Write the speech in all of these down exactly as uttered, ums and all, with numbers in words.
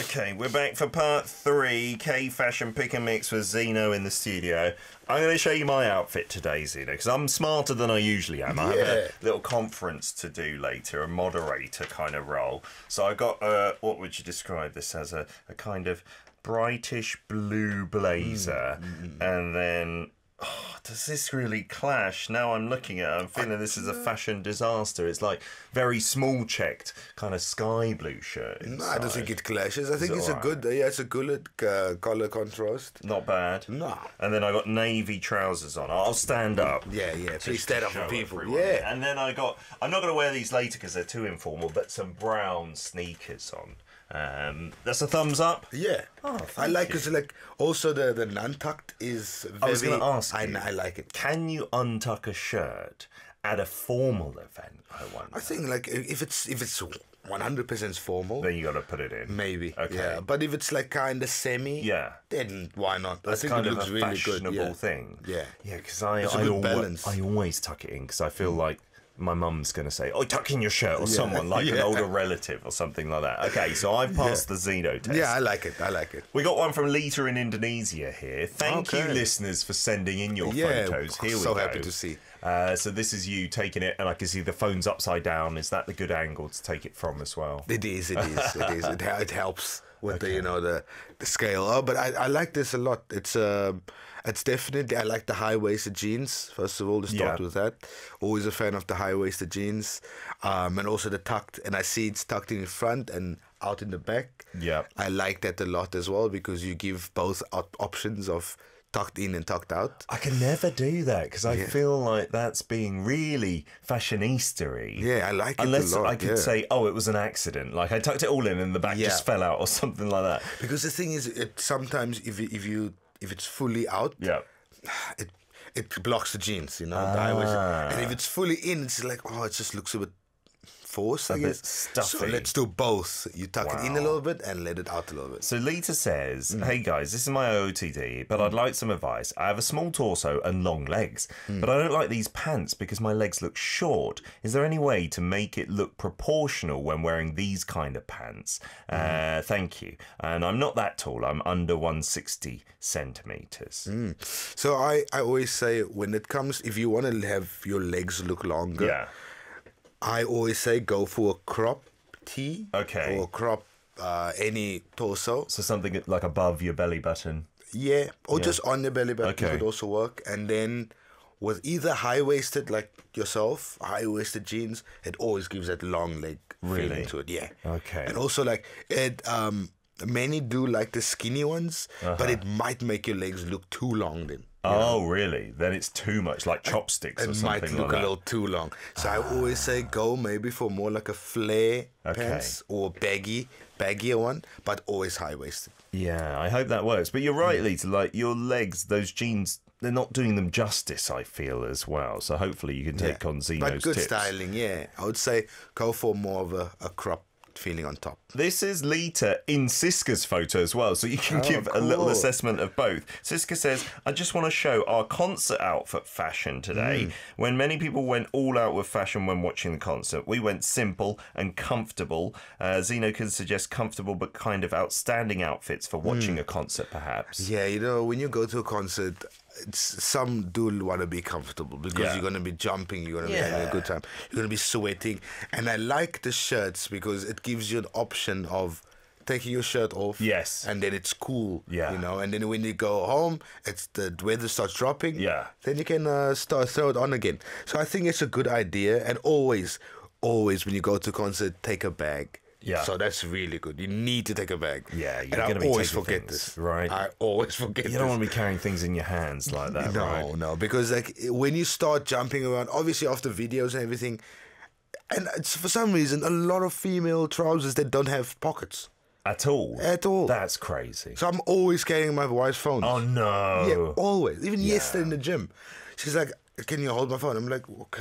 Okay, we're back for part three, K-Fashion Pick and Mix with Zeno in the studio. I'm going to show you my outfit today, Zeno, because I'm smarter than I usually am. I Yeah. have a little conference to do later, a moderator kind of role. So I got, uh, what would you describe this as? A, a kind of brightish blue blazer, mm-hmm. and then... Oh, does this really clash? Now I'm looking at it, I'm feeling this is a fashion disaster. It's like very small checked kind of sky blue shirt inside. No, I don't think it clashes. I think Is it it's alright? a good, yeah, it's a good uh, color contrast. Not bad. No. And then I got navy trousers on. I'll stand up. Yeah, yeah. just Please to stand up for show people. everyone. Yeah. And then I got, I'm not going to wear these later because they're too informal, but some brown sneakers on. Um, that's a thumbs up. Yeah. Oh, I thank like you. it. Like also the the non-tucked is very. I was going to ask I, you, I like it. Can you untuck a shirt at a formal event? I wonder. I think like if it's if it's one hundred percent formal, Then you got to put it in. maybe. Okay. Yeah. But if it's like kind of semi, Yeah. then why not? That's I think kind it of looks a really fashionable good. Yeah. thing. Yeah. Yeah, because I, It's a I, good alwa- balance. I always tuck it in because I feel like my mum's going to say, oh, tuck in your shirt, or Yeah. someone, like an Yeah. older relative or something like that. Okay, so I've passed Yeah. the Zeno test. Yeah, I like it. I like it. We got one from Lita in Indonesia here. Thank you, Okay. listeners, for sending in your Yeah, photos. Here we so go. happy to see. Uh, so this is you taking it, and I can see the phone's upside down. Is that the good angle to take it from as well? It is. It is. It is. It, it helps with the you know the the scale. Oh, but I, I like this a lot. It's um it's definitely I like the high waisted jeans. First of all, to start Yeah. with that. Always a fan of the high waisted jeans, um, and also the tucked. And I see it's tucked in front and out in the back. Yeah. I like that a lot as well because you give both op- options of tucked in and tucked out. I can never do that because I Yeah. feel like that's being really fashionista-y. Yeah, I like it Unless a lot. I could yeah. say, oh, it was an accident. Like I tucked it all in and the back Yeah. just fell out or something like that. Because the thing is, it sometimes if you, if you if it's fully out, Yeah. it it blocks the jeans, you know. the high waist. And if it's fully in, it's like oh, it just looks a bit forced, I A guess. bit stuffy. So let's do both. You tuck it in a Wow. little bit and let it out a little bit. So Lita says, Mm. hey guys, this is my O O T D, but I'd like some advice. I have a small torso and long legs, Mm. but I don't like these pants because my legs look short. Is there any way to make it look proportional when wearing these kind of pants? Mm. Uh, thank you. And I'm not that tall. I'm under one hundred sixty centimetres. So I, I always say when it comes, if you want to have your legs look longer, Yeah. I always say go for a crop tee. Okay. Or crop uh, any torso. So something like above your belly button. Yeah, or Yeah. just on your belly button Okay. could also work. And then with either high waisted like yourself, high waisted jeans, it always gives that long leg Really? feeling to it. Yeah. Okay. And also like it. Um, many do like the skinny ones, but Uh-huh. it might make your legs look too long. Then Oh, really? Then it's too much, like chopsticks or it something might like look that. a little too long. So I always say go maybe for more like a flare Okay. pants or baggy, baggier one, but always high waisted. Yeah, I hope that works. But you're right, Lita, like your legs, those jeans, they're not doing them justice, I feel, as well. So hopefully you can take on Zeno's But good tips. styling, yeah. I would say go for more of a, a crop feeling on top. This is Lita in Siska's photo as well, so you can Oh, give a little cool. assessment of both. Siska says, I just want to show our concert outfit fashion today. Mm. When many people went all out with fashion when watching the concert, we went simple and comfortable. Uh, Zeno can suggest comfortable but kind of outstanding outfits for watching Mm. a concert, perhaps. Yeah, you know, when you go to a concert, it's, some do want to be comfortable because Yeah. you're going to be jumping, you're going to be Yeah. having a good time, you're going to be sweating. And I like the shirts because it gives you an option of taking your shirt off. Yes. And then it's cool. Yeah. You know, and then when you go home, it's the weather starts dropping. Yeah. Then you can uh, start throw it on again. So I think it's a good idea. And always, always when you go to a concert, take a bag. Yeah. So that's really good. You need to take a bag. Yeah, you're and I gonna be always taking forget things, this. right? I always forget You this. don't want to be carrying things in your hands like that, No, right? no, because like when you start jumping around, obviously after videos and everything, and it's, for some reason, a lot of female trousers that don't have pockets At all? at all. That's crazy. So I'm always carrying my wife's phone. Oh, no. Yeah, always. Even Yeah. yesterday in the gym, she's like, "Can you hold my phone?" I'm like, "Okay."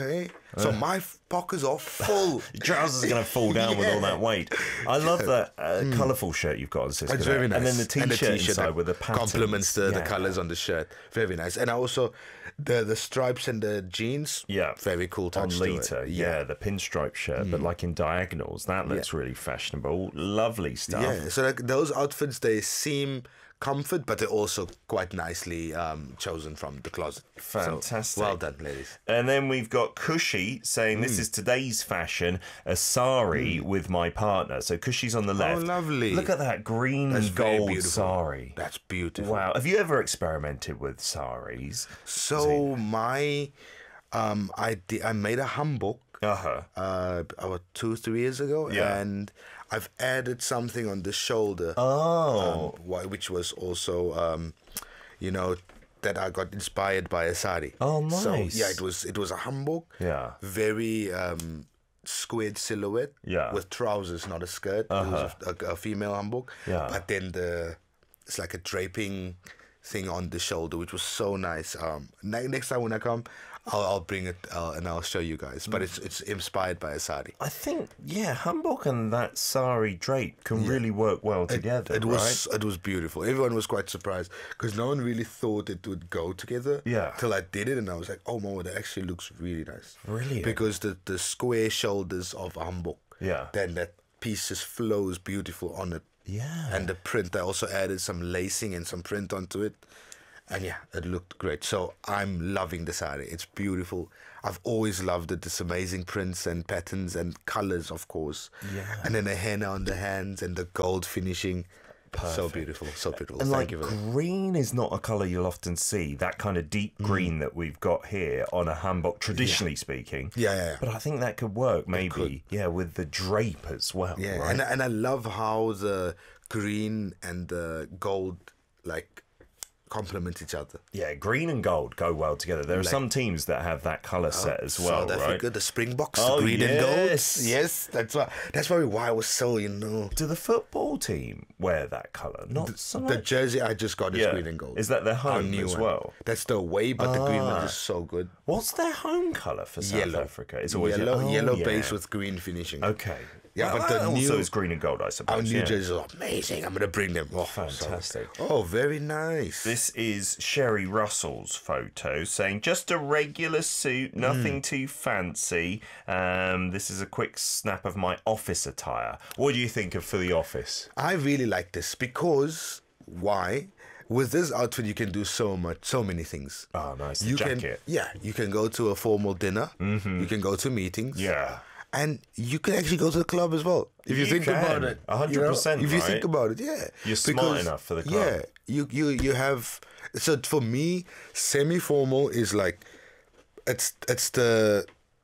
So my f- pockets are full. Your trousers are going to fall down with all that weight. I love that uh, colourful shirt you've got on, Cisco. It's very nice. And then the t-shirt, And the t-shirt inside that with the patterns. complements the, the Yeah. colours on the shirt. Very nice. And also the the stripes and the jeans. Yeah. Very cool touch On to it. Lita, yeah, the pinstripe shirt, but like in diagonals. That looks really fashionable. Lovely stuff. Yeah. So like those outfits, they seem comfort, but they're also quite nicely um, chosen from the closet. So, Fantastic. well done, ladies. And then we've got Cushy saying, Mm. this is today's fashion, a sari with my partner. So Cushy's on the left. Oh, lovely. Look at that green That's and very gold beautiful. sari. That's beautiful. Wow. Have you ever experimented with saris? So my, um, I di- I made a hanbok Uh-huh. uh, about two three years ago, Yeah. and I've added something on the shoulder. Oh. um, whi- which was also, um, you know, that I got inspired by a sari. Oh, So nice. yeah, it was it was a hanbok. Yeah. Very um, squared silhouette. Yeah. With trousers, not a skirt. It was a, a, a female hanbok. Yeah. But then the it's like a draping thing on the shoulder, which was so nice. Um, ne- next time when I come, I'll, I'll bring it uh, and I'll show you guys. But it's it's inspired by a sari. I think, yeah, hanbok and that sari drape can really work well together, It right? was it was beautiful. Everyone was quite surprised because no one really thought it would go together. Yeah. Till I did it, and I was like, "Oh my, that actually looks really nice." Brilliant. Because the the square shoulders of a hanbok. Yeah. Then that piece just flows beautiful on it. Yeah. And the print, I also added some lacing and some print onto it. And yeah, it looked great. So I'm loving the sari. It's beautiful. I've always loved it. This amazing prints and patterns and colors, of course. Yeah. And then the henna on the hands and the gold finishing. So beautiful. So beautiful. And Thank like you very much. green is not a colour you'll often see, that kind of deep green that we've got here on a hanbok, traditionally speaking. Yeah, yeah, yeah. But I think that could work maybe, yeah, with the drape as well. Yeah, right? and and I love how the green and the gold like complement each other. Yeah, green and gold go well together. There are Like- some teams that have that colour set as well, South right? Africa, the Springboks, Oh, the green and gold. yes. Yes, that's why. That's probably why I was so you know. Do the football team wear that colour? Not so The much. jersey I just got is Yeah. green and gold. Is that their Our home new as one. well? That's the away, but the green one Ah. is so good. What's their home colour for South Yellow. Africa? It's always yellow, oh, yellow yeah. base with green finishing. Okay. Yeah, Well, but the that also new- is green and gold, I suppose. Our new yeah. jerseys are amazing. I'm gonna bring them. Oh, so- Fantastic. oh, very nice. This is Sherry Russell's photo saying, just a regular suit, Hmm. nothing too fancy. Um, this is a quick snap of my office attire. What do you think of for the office? I really like this because why? With this outfit, you can do so much, so many things. Oh, nice. The You jacket. can, yeah, you can go to a formal dinner. Mm-hmm. You can go to meetings. Yeah. And you can actually go to the club as well. If you, You think can, about it. one hundred percent, If you right? think about it, yeah. You're smart enough for the club. Yeah. You, you, you have... So for me, semi-formal is like... It's it's the...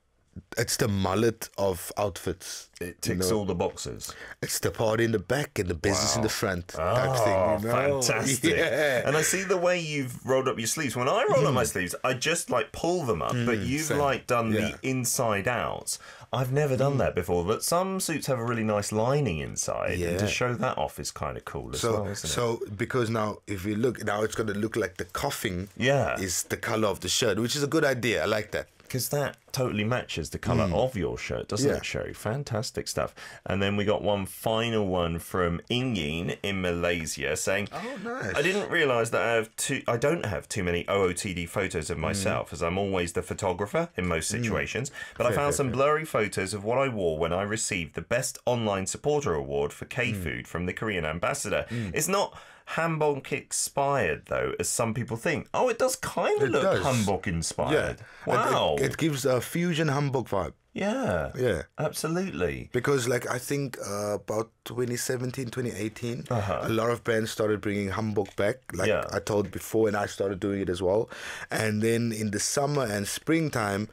It's the mullet of outfits. It you ticks know? all the boxes. It's the party in the back and the business in the front type Oh, thing. You know? fantastic. Yeah. And I see the way you've rolled up your sleeves. When I roll up my sleeves, I just like pull them up, but you've same. like done Yeah. the inside out. I've never done that before, but some suits have a really nice lining inside. And to Yeah. show that off is kind of cool as So, well, isn't it? so because now, if you look, now it's going to look like the cuffing Yeah. is the color of the shirt, which is a good idea. I like that. Because that totally matches the colour of your shirt, doesn't Yeah. it, Sherry? Fantastic stuff. And then we got one final one from Ingin in Malaysia saying, Oh, nice. I didn't realise that I have too, I don't have too many O O T D photos of myself, as I'm always the photographer in most situations. But I Fair, found fair, some fair. blurry photos of what I wore when I received the Best Online Supporter Award for K-Food from the Korean ambassador. It's not hanbok inspired, though, as some people think. Oh, it does kind of It look does. hanbok Yeah. inspired. And Wow. It, it gives a fusion hanbok vibe. Yeah. Yeah. Absolutely. Because, like, I think uh, about twenty seventeen, twenty eighteen, Uh-huh. a lot of bands started bringing hanbok back, like Yeah. I told before, and I started doing it as well. And then in the summer and springtime,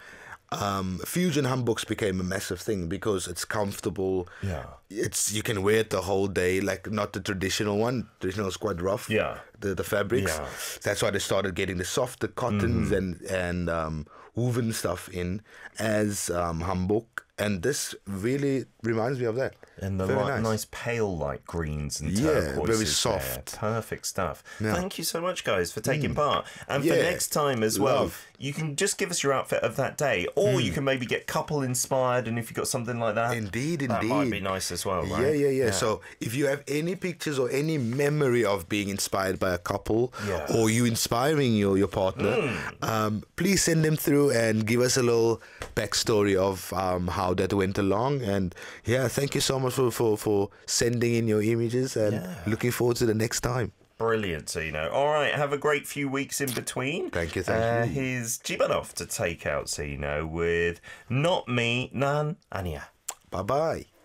um, fusion hanboks became a massive thing because it's comfortable. Yeah. It's you can wear it the whole day, like not the traditional one. Traditional is quite rough. Yeah. The the fabrics. Yeah. That's why they started getting the softer cottons and and um, woven stuff in as um, hanbok. and this really reminds me of that. And the Very light, nice. nice pale light greens and Yeah, turquoises. very there. soft. Perfect stuff. Yeah. Thank you so much, guys, for taking part. And for Yeah, next time as well, love. you can just give us your outfit of that day, or you can maybe get couple inspired. And if you've got something like that, Indeed, that indeed. might be nice as well, right? Yeah, yeah, yeah, So if you have any pictures or any memory of being inspired by a couple, Yeah. or you inspiring your, your partner, um, please send them through and give us a little backstory of um, how that went along. And yeah, thank you so much for, for, for sending in your images, and Yeah. looking forward to the next time. Brilliant, Zeno. All right, have a great few weeks in between. Thank you, thank uh, you. Here's Jibanov to take out Zeno with Not Me, Nan, Anya. Bye-bye.